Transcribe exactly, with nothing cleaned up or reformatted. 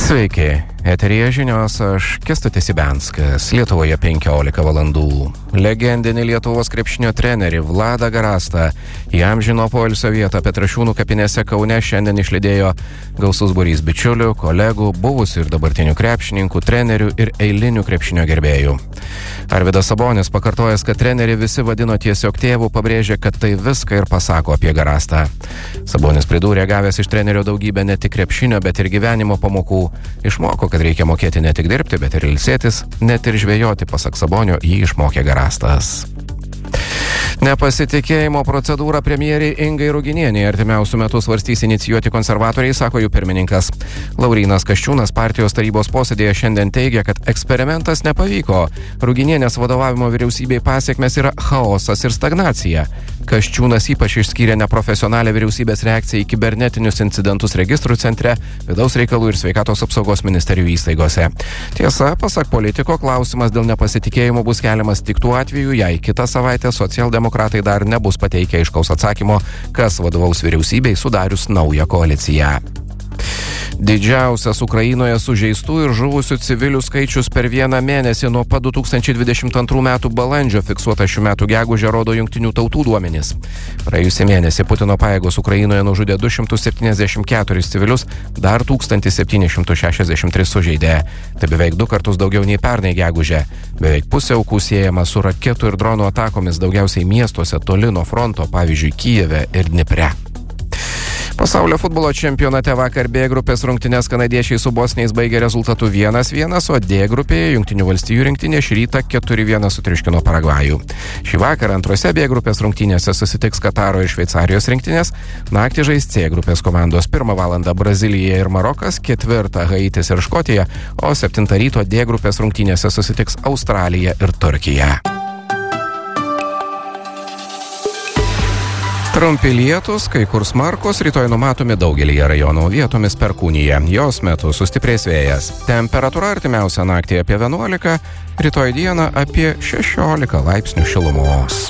Sveiki, eteryje žinios, aš Kęstutis Ibenskas, Lietuvoje penkiolika valandų. Legendinį Lietuvos krepšinio trenerį Vladą Garastą į amžino poilsio vietą Petrašiūnų kapinėse Kaune šiandien išlydėjo gausus būrys bičiulių, kolegų, buvusių ir dabartinių krepšininkų, trenerių ir eilinių krepšinio gerbėjų. Arvydas Sabonis, pakartojęs, kad trenerį visi vadino tiesiog tėvu, pabrėžė, kad tai viską ir pasako apie Garastą. Sabonis pridūrė, gavęs iš trenerio daugybę ne tik krepšinio, bet ir gyvenimo pamokų. Išmoko, kad reikia mokėti ne tik dirbti, bet ir ilsėtis, net ir žvejoti, pasak Sabonio, jį išmokė Garastas. Nepasitikėjimo procedūrą premjerei Ingai Ruginienei artimiausių metų svarstys inicijuoti konservatoriai, sako jų pirmininkas. Laurynas Kasčiūnas partijos tarybos posėdėje šiandien teigia, kad eksperimentas nepavyko. Ruginienės vadovavimo vyriausybei pasiekmes yra chaosas ir stagnacija. Kasčiūnas ypač išskyrė neprofesionalią vyriausybės reakciją į kibernetinius incidentus registrų centre, vidaus reikalų ir sveikatos apsaugos ministerijų įstaigose. Tiesa, pasak politiko, klausimas dėl nepasitikėjimo bus keliamas tik tuo atveju, jei kitą savaitę socialdemokratai dar nebus pateikę aiškaus atsakymo, kas vadovaus vyriausybei sudarius naują koaliciją. Didžiausias Ukrainoje sužeistų ir žuvusių civilių skaičius per vieną mėnesį nuo pat du tūkstančiai dvidešimt antrų metų balandžio fiksuota šių metų gegužę rodo Jungtinių tautų duomenys. Praėjusį mėnesį Putino pajėgos Ukrainoje nužudė du šimtus septyniasdešimt keturis civilius, dar tūkstantis septyni šimtai šešiasdešimt tris sužeidė. Tai beveik du kartus daugiau nei pernai gegužę. Beveik pusė aukų siejama su raketų ir dronų atakomis daugiausiai miestuose toli nuo fronto, pavyzdžiui, Kijeve ir Dnipre. Pasaulio futbolo čempionate vakar B grupės rungtynės kanadiečiai su bosniais baigė rezultatu vienas vienas, o D grupėje Jungtinių valstijų rinktinė šį rytą keturi vienas sutriuškino Paragvajų. Šį vakarą antrose B grupės rungtynėse susitiks Kataro ir Šveicarijos rinktinės, naktį žais C grupės komandos pirmą valandą Brazilija ir Marokas, ketvirtą Haitis ir Škotija, o septintą ryto D grupės rungtynėse susitiks Australija ir Turkija. Trumpi lietūs, kai kur smarkūs, rytoj numatomi daugelyje rajonų, vietomis perkūnija. Jos metu sustiprės vėjas. Temperatūra artimiausią naktį apie vienuolika, rytoj dieną apie šešiolika laipsnių šilumos.